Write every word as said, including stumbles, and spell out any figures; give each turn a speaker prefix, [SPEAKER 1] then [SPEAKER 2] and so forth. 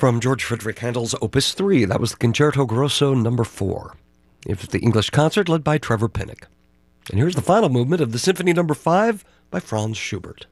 [SPEAKER 1] From George Frederick Handel's Opus three, that was the Concerto Grosso number four. It was the English concert led by Trevor Pinnock. And here's the final movement of the Symphony number five by Franz Schubert.